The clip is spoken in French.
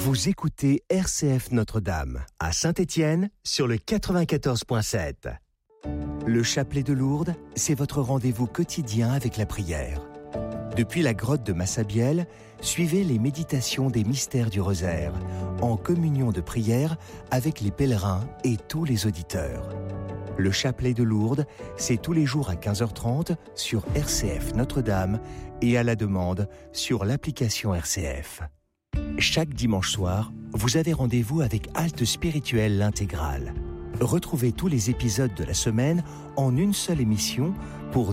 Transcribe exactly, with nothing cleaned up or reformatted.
Vous écoutez R C F Notre-Dame à Saint-Étienne sur le quatre-vingt-quatorze virgule sept. Le chapelet de Lourdes, c'est votre rendez-vous quotidien avec la prière. Depuis la grotte de Massabielle, suivez les méditations des mystères du rosaire, en communion de prière avec les pèlerins et tous les auditeurs. Le chapelet de Lourdes, c'est tous les jours à quinze heures trente sur R C F Notre-Dame et à la demande sur l'application R C F. Chaque dimanche soir, vous avez rendez-vous avec Halte Spirituelle l'Intégrale. Retrouvez tous les épisodes de la semaine en une seule émission pour